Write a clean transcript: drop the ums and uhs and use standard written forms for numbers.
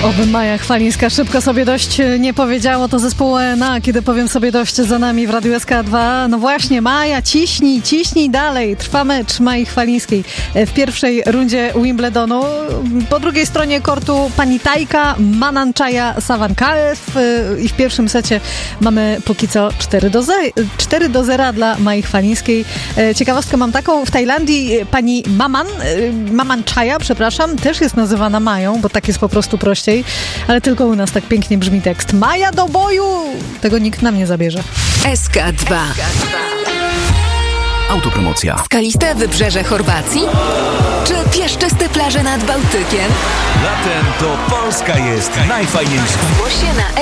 Oby Maja Chwalińska szybko sobie dość nie powiedziało, to zespołu ENA, kiedy powiem sobie dość za nami w Radiu SK2. No właśnie, Maja, ciśnij dalej. Trwa mecz Mai Chwalińskiej w pierwszej rundzie Wimbledonu. Po drugiej stronie kortu pani Tajka, Mananczaja, Sawankaev i w pierwszym secie mamy póki co 4-0 dla Mai Chwalińskiej. Ciekawostkę mam taką, w Tajlandii pani Mamanczaja, też jest nazywana Mają, bo tak jest po prostu prościej. Ale tylko u nas tak pięknie brzmi tekst. Maja do boju! Tego nikt nam nie zabierze. SK2. Autopromocja. Skaliste wybrzeże Chorwacji? Czy piaszczyste plaże nad Bałtykiem? Latem to Polska jest najfajniejsza. Zgłoś się na